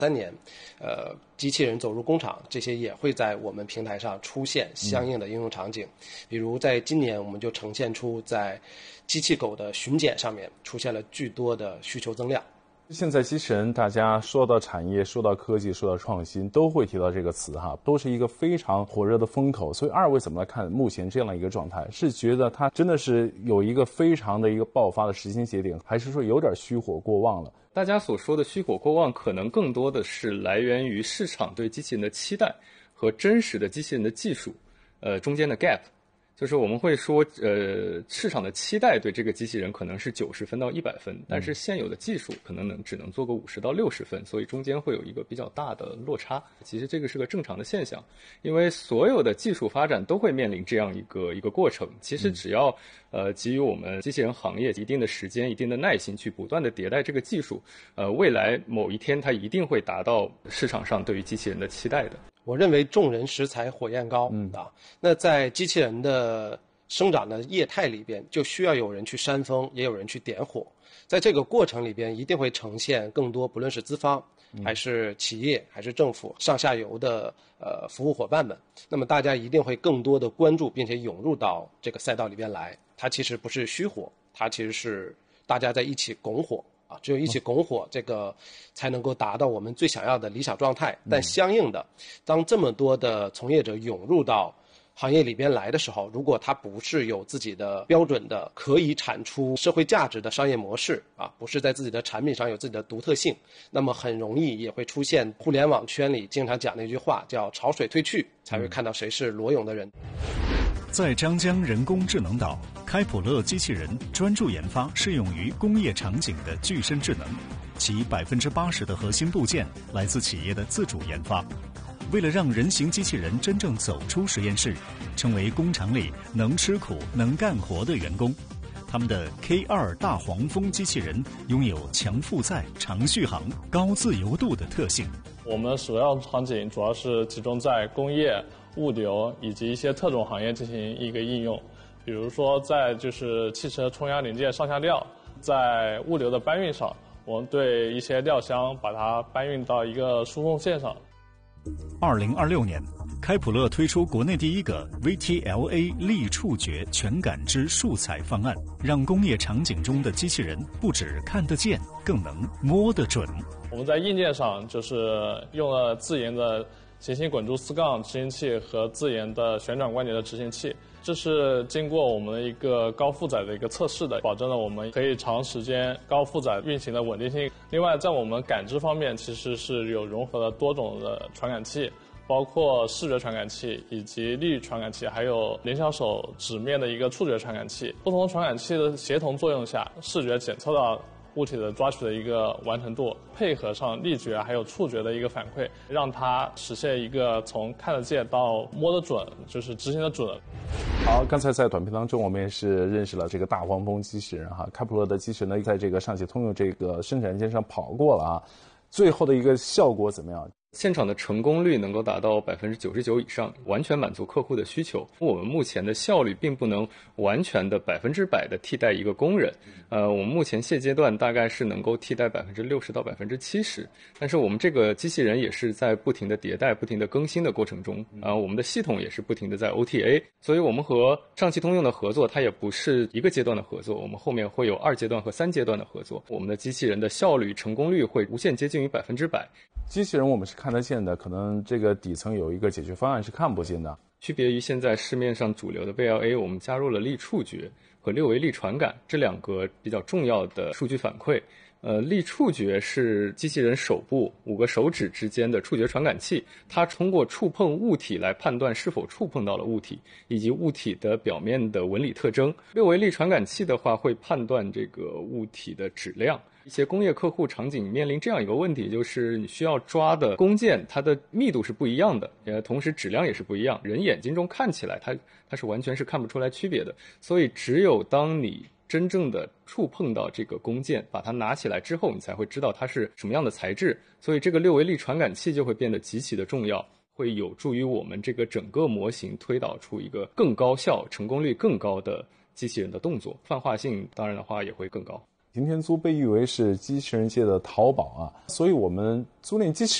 年，机器人走入工厂，这些也会在我们平台上出现相应的应用场景。比如在今年，我们就呈现出在机器狗的巡检上面出现了巨多的需求增量。 现在机器人大家说到产业、说到科技、说到创新，都会提到这个词哈，都是一个非常火热的风口。所以二位怎么来看目前这样的一个状态？是觉得它真的是有一个非常的一个爆发的时间节点，还是说有点虚火过旺了？ 大家所说的虚火过旺，可能更多的是来源于市场对机器人的期待和真实的机器人的技术，中间的 gap。就是我们会说，市场的期待对这个机器人可能是90分到100分，但是现有的技术可能只能做个50到60分，所以中间会有一个比较大的落差。其实这个是个正常的现象，因为所有的技术发展都会面临这样一个过程。其实只要给予我们机器人行业一定的时间、一定的耐心，去不断的迭代这个技术，未来某一天它一定会达到市场上对于机器人的期待的。 我认为众人拾柴火焰高那在机器人的生长的业态里边，就需要有人去扇风，也有人去点火。在这个过程里边，一定会呈现更多，不论是资方还是企业还是政府上下游的服务伙伴们，那么大家一定会更多的关注并且涌入到这个赛道里边来。它其实不是虚火，它其实是大家在一起拱火只有一起拱火，这个才能够达到我们最想要的理想状态。但相应的，当这么多的从业者涌入到行业里边来的时候，如果它不是有自己的标准的可以产出社会价值的商业模式不是在自己的产品上有自己的独特性，那么很容易也会出现互联网圈里经常讲的一句话，叫潮水退去，才会看到谁是裸泳的人。 在张江人工智能岛，开普勒机器人专注研发适用于工业场景的具身智能，其80%的核心部件来自企业的自主研发。为了让人形机器人真正走出实验室，成为工厂里能吃苦、能干活的员工，他们的 K2 大黄蜂机器人拥有强负载、长续航、高自由度的特性。 我们首要场景主要是集中在工业、物流以及一些特种行业进行一个应用，比如说在汽车冲压零件上下料，在物流的搬运上，我们对一些料箱把它搬运到一个输送线上。 2026年，开普勒推出国内第一个 VTLA 力触觉全感知数采方案，让工业场景中的机器人不只看得见，更能摸得准。 我们在硬件上用了自研的行星滚珠4杠执行器和自研的旋转关节的执行器，这是经过我们的一个高负载的一个测试的，保证了我们可以长时间高负载运行的稳定性。另外，在我们感知方面，其实是有融合了多种的传感器，包括视觉传感器以及力传感器，还有灵小手指面的一个触觉传感器。不同传感器的协同作用下，视觉检测到物体的抓取的一个完成度，配合上力觉还有触觉的一个反馈，让它实现一个从看得见到摸得准，就是执行的准。 好，刚才在短片当中我们也是认识了这个大黄蜂机器人开普勒的机器人呢，在这个上汽通用这个生产线上跑过了最后的一个效果怎么样？ 现场的成功率能够达到99%以上，完全满足客户的需求。我们目前的效率并不能完全的100%的替代一个工人，我们目前现阶段大概是能够替代60%到70%，但是我们这个机器人也是在不停的迭代、不停的更新的过程中，我们的系统也是不停的在 OTA， 所以我们和上汽通用的合作，它也不是一个阶段的合作，我们后面会有2阶段和3阶段的合作，我们的机器人的效率、成功率会无限接近于100%。 机器人我们是看得见的，可能这个底层有一个解决方案是看不见的。 区别于现在市面上主流的 VLA， 我们加入了力触觉和六维力传感这2个比较重要的数据反馈。力触觉是机器人手部5个手指之间的触觉传感器，它通过触碰物体来判断是否触碰到了物体，以及物体的表面的纹理特征。六维力传感器的话会判断这个物体的质量。一些工业客户场景面临这样一个问题，就是你需要抓的工件它的密度是不一样的，同时质量也是不一样，人眼睛中看起来它是完全是看不出来区别的。所以只有当你真正的触碰到这个工件，把它拿起来之后，你才会知道它是什么样的材质。所以这个六维力传感器就会变得极其的重要，会有助于我们这个整个模型推导出一个更高效、成功率更高的机器人的动作，泛化性当然的话也会更高。 擎天租被誉为是机器人界的淘宝啊，所以我们租赁机器